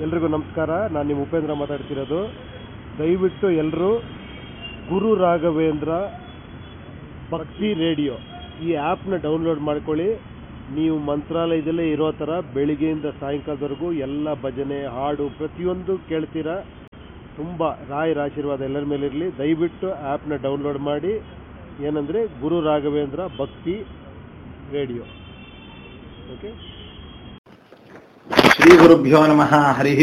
ಎಲ್ರಿಗೂ ನಮಸ್ಕಾರ. ನಾನು ನಿಮ್ಮ ಉಪೇಂದ್ರ ಮಾತಾಡ್ತಿರೋದು. ದಯವಿಟ್ಟು ಎಲ್ಲರೂ ಗುರು ರಾಘವೇಂದ್ರ ಭಕ್ತಿ ರೇಡಿಯೋ ಈ ಆ್ಯಪ್ನ ಡೌನ್ಲೋಡ್ ಮಾಡ್ಕೊಳ್ಳಿ. ನೀವು ಮಂತ್ರಾಲಯದಲ್ಲೇ ಇರೋ ಥರ ಬೆಳಿಗ್ಗೆಯಿಂದ ಸಾಯಂಕಾಲದವರೆಗೂ ಎಲ್ಲ ಭಜನೆ ಹಾಡು ಪ್ರತಿಯೊಂದು ಕೇಳ್ತೀರಾ. ತುಂಬ ರಾಯರ ಆಶೀರ್ವಾದ ಎಲ್ಲರ ಮೇಲಿರಲಿ. ದಯವಿಟ್ಟು ಆ್ಯಪ್ನ ಡೌನ್ಲೋಡ್ ಮಾಡಿ. ಏನಂದರೆ ಗುರು ರಾಘವೇಂದ್ರ ಭಕ್ತಿ ರೇಡಿಯೋ. ಓಕೆ. ಶ್ರೀ ಗುರುಭ್ಯೋ ನಮಃ. ಹರಿ